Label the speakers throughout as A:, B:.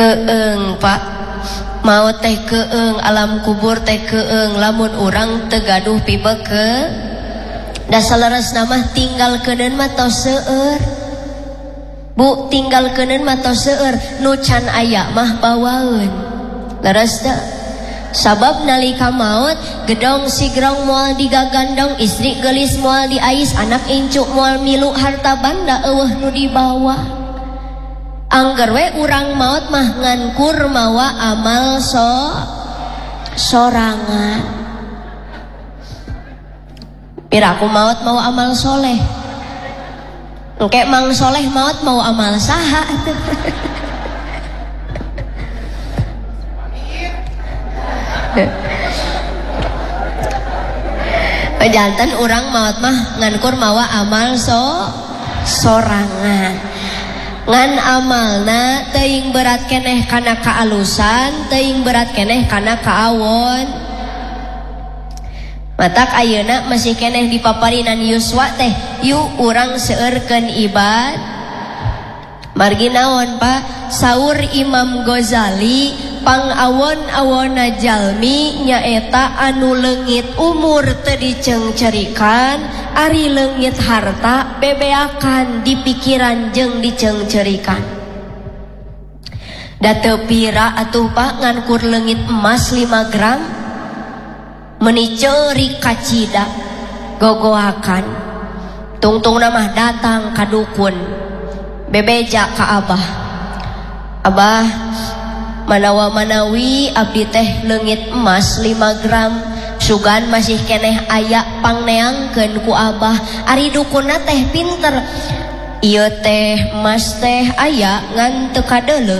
A: keeng Pak maut teh keeng alam kubur teh keeng lamun urang tegaduh pibeke da saleres namah tinggal keuneun mah tos seueur Bu tinggal keuneun mah tos seueur nu can aya mah bawaeun leres teu sabab nalika maut gedong sigrong moal digagandong istri geulis moal diais anak incu moal milu harta banda eueuh nu dibawa angger we urang maut mah ngankur mawa amal sorangan piraku maut mau amal soleh engke mang soleh maut mau amal saha atuh janten urang maut mah ngankur mawa amal sorangan ngan amalna teuing berat keneh kana kaalusan teuing berat keneh kana kaawon matak ayeuna masih keneh dipaparinan yuswa teh yuk urang seueurkeun ibad margi naon Pak saur Imam Ghazali pangawon-awonna jalmi nyaeta anu leungit umur teu dicengcerikan ari leungit harta bebeakan di pikiran jeung dicengcerikan da teu pira atuh Pak ngankur leungit emas 5 gram meuni ceurik kacida gogoakan tungtungna mah datang ka dukun bebeja ka Abah manawa manawi abdi teh leungit emas 5 gram sugan masih keneh aya pangneangkeun ku Abah ari dukunna teh pinter ieu teh emas teh aya ngan teu kadeuleu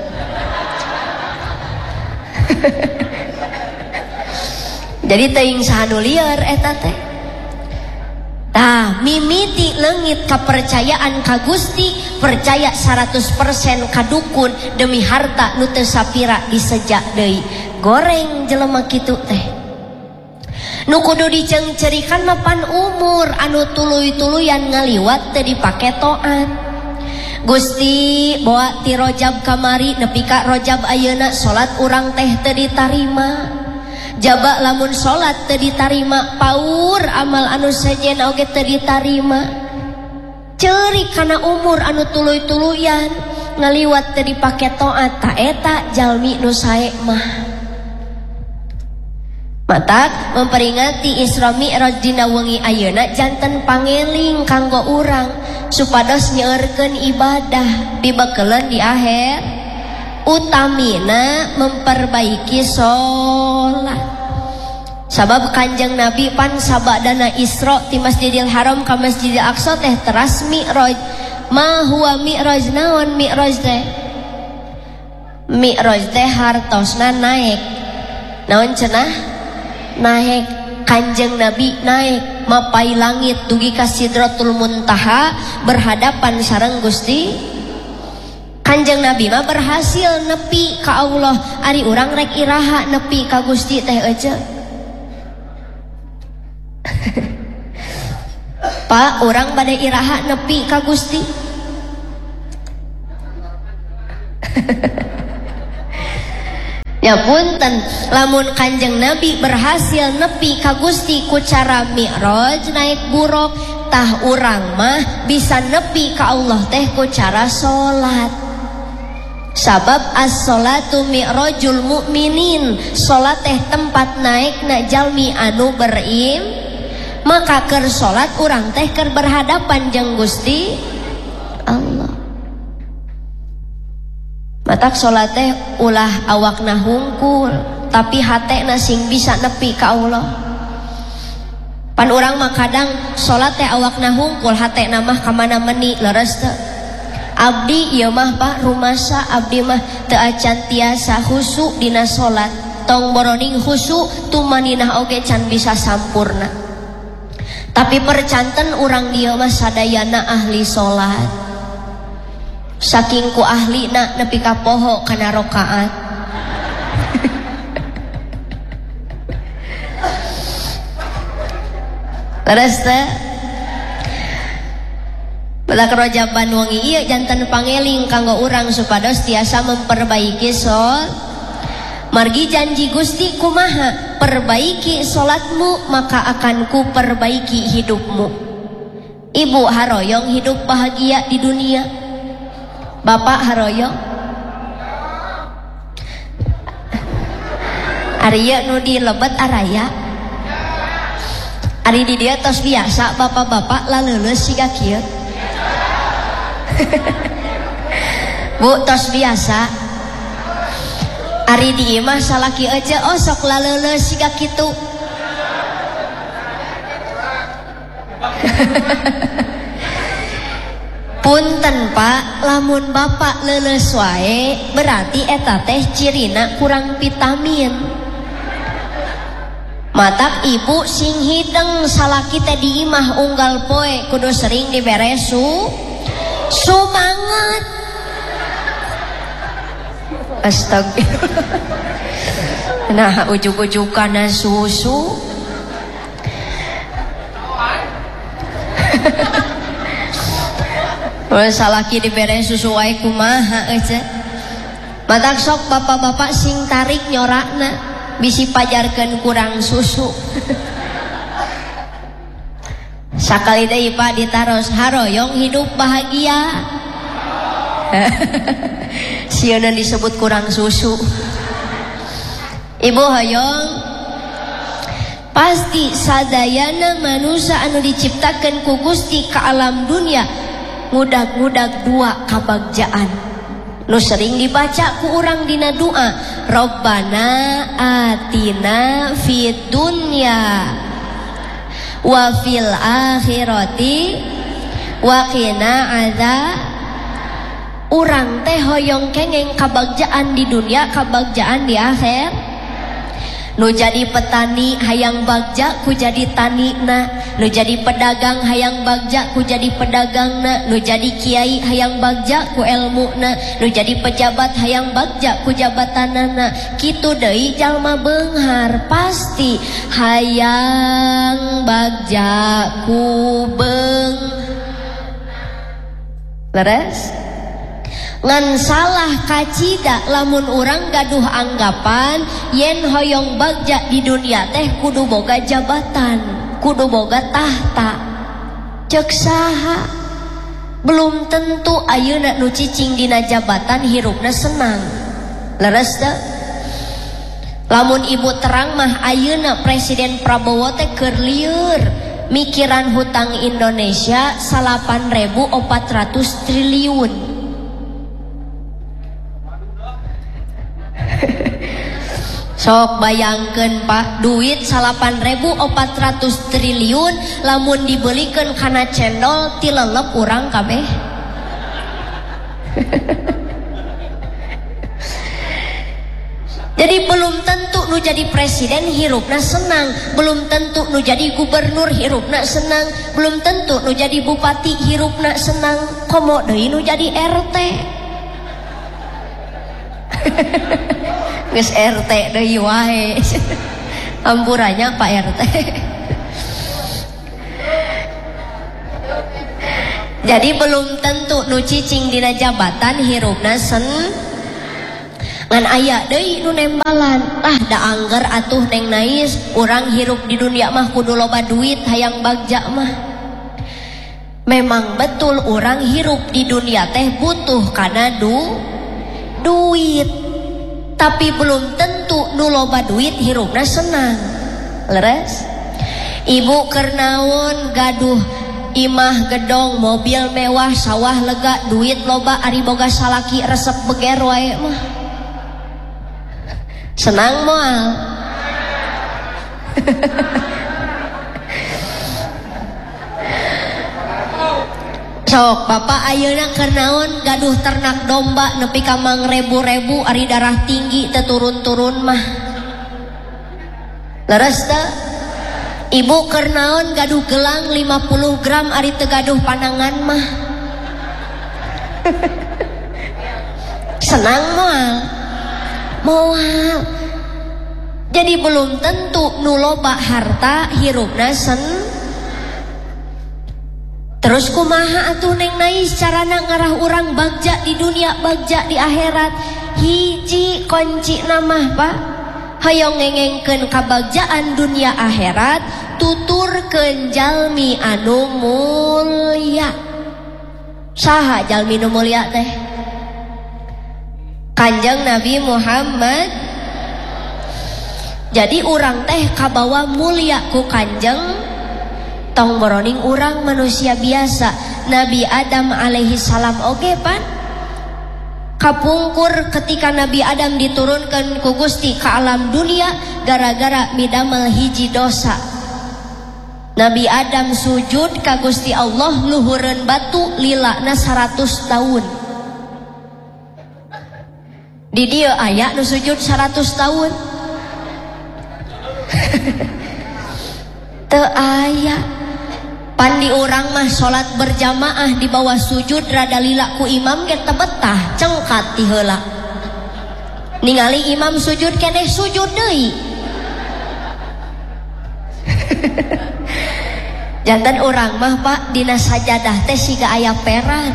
A: jadi teuing sahanu lieur eta teh tah mimiti leungit kapercayaan ka Gusti percaya 100% ka dukun demi harta nu teu sapira disejak deui goreng jelema kitu teh nu kudu dicengcerikan mah pan umur anu tuluy-tuluyan ngaliwat teu dipake toat Gusti bawa ti Rajab kamari nepi ka Rajab ayeuna salat urang teh teu ditarima jaba lamun salat teu ditarima paur amal anu sejen oge teu ditarima ceurik kana umur anu tuluy-tuluyan ngaliwat teu dipake taat ta eta jalmi nu sae mah matak memperingati Isra Mi'raj dina wengi ayeuna janten pangeling kanggo urang supados nyeueurkeun ibadah dibekeuleun di akhir utamina memperbaiki sholat sabab kanjeng Nabi pan sabadana Isra ti Masjidil Haram ka Masjidil Aqsa teh teras Mi'raj ma huwa Mi'raj naon Mi'raj teh Mi'raj teh hartosna naik naon cenah naik kanjeng Nabi naik mapai langit dugi ka Sidratul Muntaha berhadapan sareng Gusti kanjeng Nabi mah berhasil nepi ka Allah ari urang rek iraha nepi ka Gusti teh ece Pak urang bade iraha nepi ka Gusti ya punten lamun kanjeng Nabi berhasil nepi ka Gusti ku cara Mi'raj naik buruk tah urang mah bisa nepi ka Allah teh ku cara salat sabab as-salatu mi'rajul mu'minin salat teh tempat naik na jalmi anu berim maka keur salat urang teh keur berhadapan jeung Gusti Allah matak salat teh ulah awakna hungkul tapi hatena sing bisa nepi ka Allah pan urang mah kadang salat teh awakna hungkul hatena mah ka mana meuni leres teu abdi ieu mah Pak rumasa abdi mah teu acan tiasa khusyuk dina salat tong boroning khusyuk tumaninah oge can bisa sampurna tapi percanten urang dieu mah sadayana ahli salat saking ku ahlina nepi ka poho kana rakaat terus teh Badak Rajaban wengi ieu janten pangeling kanggo urang supados tiasa memperbaiki margi janji Gusti kumaha perbaiki salatmu maka akan ku perbaiki hidupmu. Ibu haroyong hidup bahagia di dunia. Bapak haroyong Arya nu di lebet araya ari di dia tos biasa bapak-bapak laleuleus siga kieu. Bu tos biasa ari di imah salaki aja oh sok laleuleus siga kitu. Punten Pak, lamun bapak leuleus wae berarti eta teh cirina kurang vitamin. Matak ibu sing hideng salaki teh di imah unggal poe kudu sering dibere sumanget. Astagfirullah. Nah ujug-ujugana susu. Salaki dibere susu wae kumaha euy. Matak sok bapak-bapak sing tarik nyorakna bisi pajarkeun kurang susu. Sakali deui Pak ditaros haroyong hidup bahagia. Sieuna disebut kurang susu. Ibu hoyong pasti sadayana manusia anu diciptakeun ku Gusti ka alam dunia ngudag-ngudag dua kabagjaan nu sering dibaca ku urang dina doa Rabbana atina fid dunya wa fil akhirati wa qina adzab. Urang teh hoyong kengeng kabagjaan di dunia kabagjaan di akhir. Nu jadi petani hayang bagja ku jadi tanina, nu jadi pedagang hayang bagja ku jadi pedagangna, nu jadi kiai hayang bagja ku ilmuna, nu jadi pejabat hayang bagja ku jabatanana. Kitu deui jalma beunghar pasti hayang bagja ku leres. Ngan salah kacida lamun urang gaduh anggapan yen hoyong bagja di dunia teh kudu boga jabatan, kudu boga tahta. Ceuk saha? Belum tentu ayeuna nu cicing dina jabatan hirupna senang. Leres teu? Lamun ibu terang mah ayeuna Presiden Prabowo teh keur lieur mikiran hutang Indonesia 8.400 triliun. Sok bayangkeun Pak, duit 8.400 triliun lamun dibelikeun kana cendol ti lelep urang kabeh. Jadi belum tentu nu jadi presiden hirupna senang, belum tentu nu jadi gubernur hirupna senang, belum tentu nu jadi bupati hirupna senang. Komo deui nu jadi RT. Geus RT deui wae. Ampurannya Pak RT. Jadi belum tentu nu cicing dina jabatan hirupna ngan aya deui nu nembalan. Ah da angger atuh Neng Nais, urang hirup di dunia mah kudu loba duit hayang bagja mah. Memang betul urang hirup di dunia teh butuh kana duit. Tapi belum tentu nu loba duit hirupna senang. Leres? Ibu keur naon gaduh imah gedong, mobil mewah, sawah lega, duit loba, ari boga salaki resep beger wae mah. Senang moal. Sok bapak ayeuna keur naon gaduh ternak domba nepi ka mangrebu-rebu ari darah tinggi teu turun-turun mah. Leres teu? Ibu keur naon gaduh gelang 50 gram ari teu gaduh panangan mah. Senang moal. Moal. Jadi belum tentu nu loba harta hirupna Terus kumaha atuh Neng Nais carana ngarah urang bagja di dunia bagja di akhirat? Hiji kunci namah Pak, hayong ngengengkeun kabagjaan dunia akhirat, tuturkeun jalmi anu mulya. Saha jalmi nu mulya teh? Kanjeng Nabi Muhammad. Jadi urang teh kabawa mulya ku kanjeng. Tong boroning urang manusia biasa. Nabi Adam alaihi salam oge pan kapungkur ketika Nabi Adam diturunkan ku Gusti ke alam dunia gara-gara midamel hiji dosa. Nabi Adam sujud ka Gusti Allah luhureun batu lilana 100 tahun. Di dieu aya nu sujud 100 tahun. Teu aya. Pandi urang mah salat berjamaah di bawah sujud rada lila ku imam ge teu betah, cengkat ti heula. Ningali imam sujud keneh sujud deui. Janten urang mah Pak dina sajadah teh siga aya peran.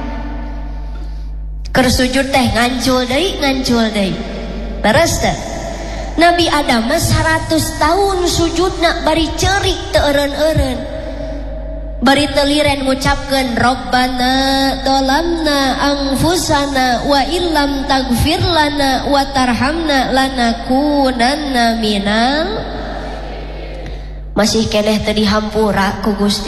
A: Keur sujud teh ngancul deui. Beres teh. Nabi Adam mah 100 tahun sujudna bari ceurik teu eureun-eureun. Bari teliren ngucapkeun Rabbana dolamna anfusana wa illam tagfir lana wa tarhamna lanakunanna minal. Masih keneh teu dihampura ku Gusti.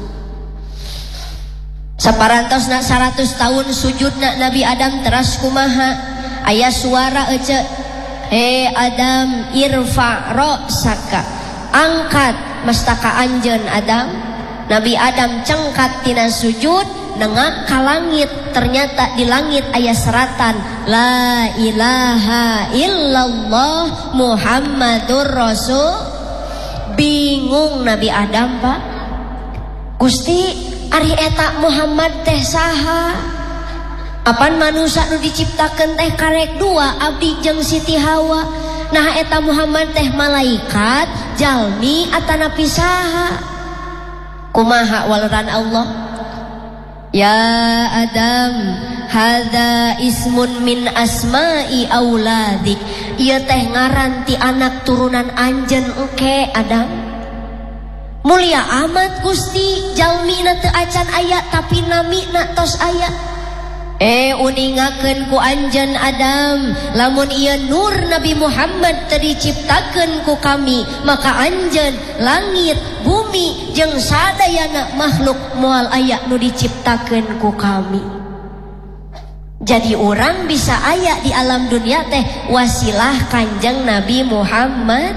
A: Saparantosna 100 tahun sujudna Nabi Adam teras kumaha? Aya suara ece, "He Adam irfa ra'saka." Angkat mastaka anjeun Adam. Nabi Adam cengkat tina sujud nengak ka langit. Ternyata di langit aya seratan La ilaha illallah Muhammadur Rasul. Bingung Nabi Adam Pak, Gusti ari eta Muhammad teh saha? Apan manusia nu diciptakeun teh karek dua, abdi jeung Siti Hawa. Nah eta Muhammad teh malaikat jalmi atanapi saha? Kumaha waleran Allah? Ya Adam, hadza ismun min asma'i auladik. Ieu teh ngaran ti anak turunan anjeun engke Adam. Mulia amat Gusti, jalmina teu acan aya tapi namina tos aya. Uningakeun ku anjeun Adam, lamun ieu nur Nabi Muhammad teu diciptakeun ku kami, maka anjeun langit, bumi jeung sadayana makhluk moal aya nu diciptakeun ku kami. Jadi orang bisa aya di alam dunia teh wasilah Kanjeng Nabi Muhammad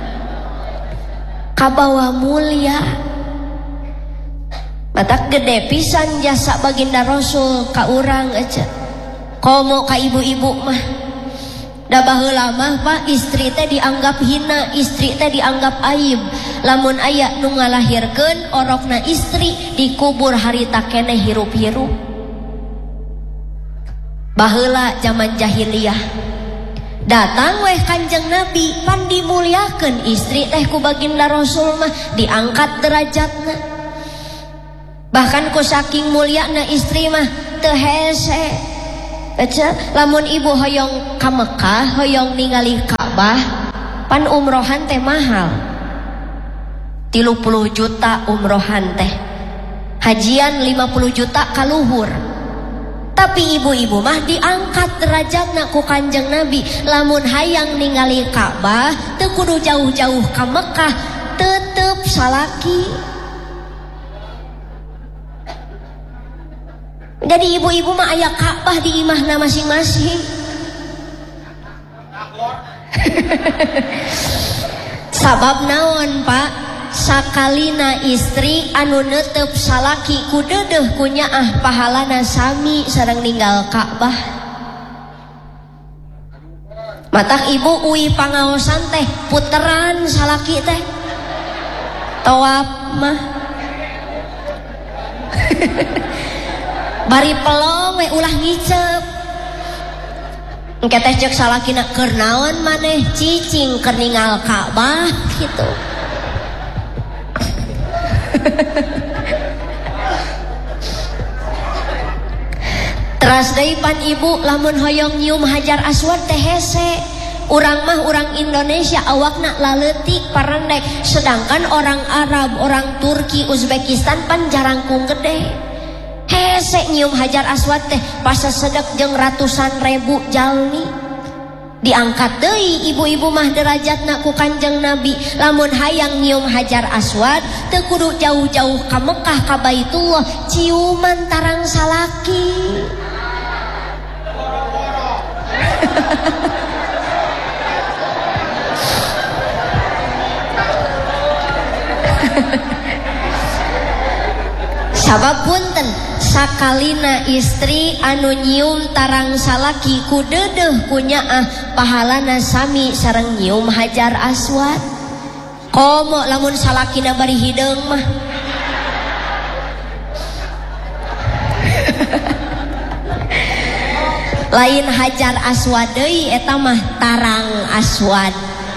A: kabawa mulia. Matak gede pisan jasa baginda Rasul ka urang aja. Komo ka ibu-ibu mah da baheula mah Pak istri teh dianggap hina, istri teh dianggap aib. Lamun aya nu ngalahirkeun orokna istri dikubur harita keneh hirup-hirup. Baheula zaman jahiliyah datang weh Kanjeng Nabi pan dimuliakeun istri teh ku baginda Rasul mah diangkat derajatna. Bahkan ku saking mulyana istri mah teu hese. Lamun ibu hoyong ka Mekah, hoyong ningali Ka'bah, pan umrohan teh mahal. 30 juta umrohan teh. Hajian 50 juta ka luhur. Tapi ibu-ibu mah diangkat derajatna ku Kanjeng Nabi. Lamun hayang ningali Ka'bah, teu kudu jauh-jauh ka Mekah, tetep salaki. Jadi ibu-ibu mah aya Ka'bah di imahna masing-masing. Sabab naon Pak? Sakalina istri anu neuteup salaki ku deudeuh ku nyaah pahalana sami sareng ninggal Ka'bah. Matak ibu uwi pangaosan teh puteran salaki teh. Tawaf mah. Bari pelong we ulah ngicep. Engke teh ceuk salakina keur naon maneh cicing keur ningal Ka'bah kitu. Teras deui pan ibu lamun hoyong nyium Hajar Aswad teh hese. Urang mah urang Indonesia awakna laletik parendek, sedangkan orang Arab, orang Turki, Uzbekistan pan jarangkung gede. Hese nyium Hajar Aswad teh pasasedek jeung ratusan ribu jalmi. Diangkat deui ibu-ibu mah derajatna ku Kanjeng Nabi. Lamun hayang nyium Hajar Aswad teu kudu jauh-jauh ka Mekah ka Baitullah, ciuman tarang salaki. Sabab punten sakalina istri anu nyium tarang salaki ku deudeuh ku nyaah pahalana sami sareng nyium Hajar Aswad. Komo lamun salakina bari hideung mah lain Hajar Aswad deui eta mah tarang aswad.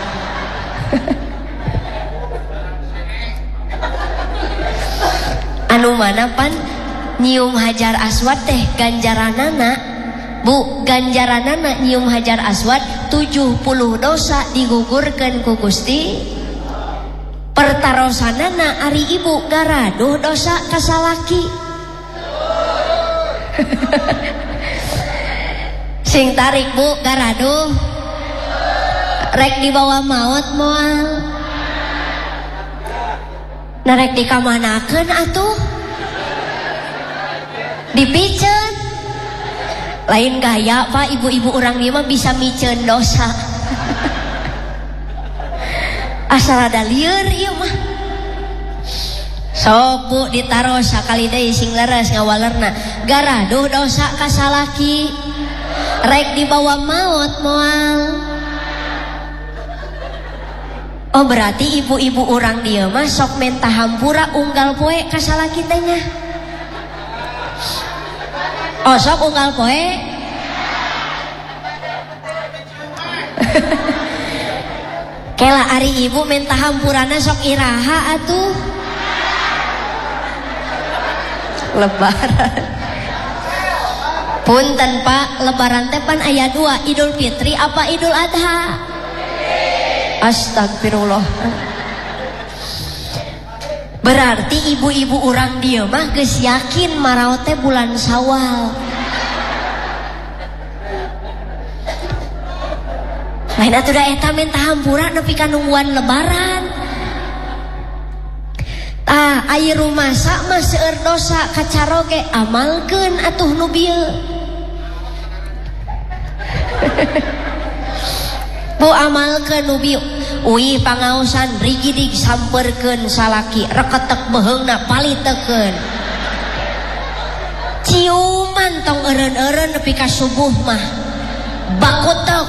A: Anu mana pan nyium Hajar Aswad teh ganjaranana bu, ganjaranana nyium Hajar Aswad 70 dosa digugurkeun ku Gusti. Pertarosanana ari ibu garaduh dosa kasalaki. Sing tarik bu garaduh rek dibawa maut moal narek dikamanakeun atuh dipiceun. Lain gaya pak ibu-ibu urang ieu mah bisa miceun dosa. Asal ada lieur ieu mah. Sok bu ditaro sakali deui sing leres ngawalerna garaduh dosa kasalaki rek dibawa maut moal. Oh berarti ibu-ibu urang dieu mah sok menta hampura unggal poe ka salaki teh nya. Oh sok unggal poe. Kela ari ibu menta hampurana sok iraha atuh. Lebaran. Punten Pak, lebaran teh pan aya 2, Idul Fitri apa Idul Adha? Astagfirullah. Berarti ibu-ibu urang dieu mah geus yakin maraot teh bulan Syawal. Lain atuh da eta menta hampura nepi ka nungguan lebaran. Tah aya rumasa mah seueur dosa kacaroge amalkeun atuh nu bieu. Bu amalkeun nu bieu. Uih pangaosan rigidig samperkeun salaki reketek beheungna palitekeun. Ciuman tong eureun-eureun nepi ka subuh mah. Bakutek.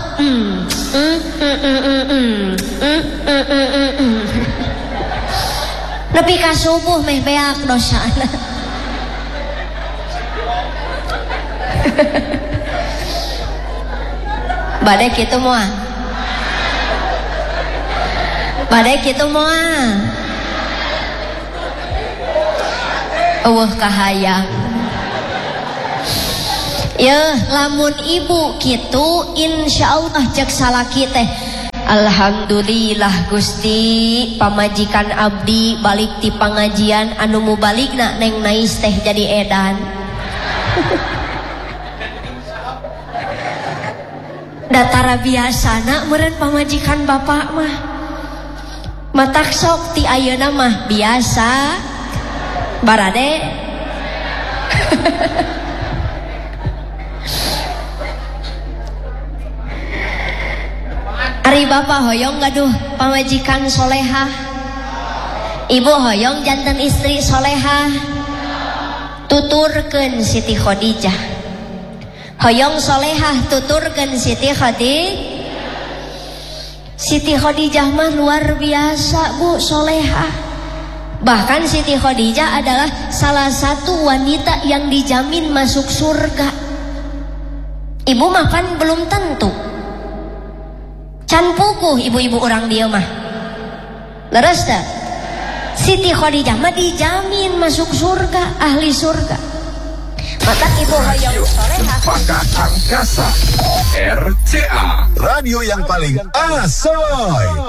A: Nepi ka subuh meh beak dosana. Bade kitu moal. Bade kitu moal. Eueuh kahayang. Yeuh lamun ibu kitu insyaallah cek salaki teh alhamdulillah Gusti pamajikan abdi balik ti pangajian anu mubalikna neng nais teh jadi edan. Datara biasana meureun pamajikan bapak mah matak sok ti ayeuna mah biasa barade. Ari bapak hoyong gaduh pamajikan solehah, ibu hoyong jantan istri solehah, tuturkeun Siti Khadijah. Hoyong solehah tuturkeun Siti Khadijah. Siti Khadijah mah luar biasa bu solehah. Bahkan Siti Khadijah adalah salah satu wanita yang dijamin masuk surga. Ibu mah kan belum tentu. Can pukuh ibu-ibu orang dia mah. Leres dah. Siti Khadijah mah dijamin masuk surga, ahli surga. Mata ibu hoyong soleha.
B: Cempaka Angkasa RCA, radio yang paling asoy.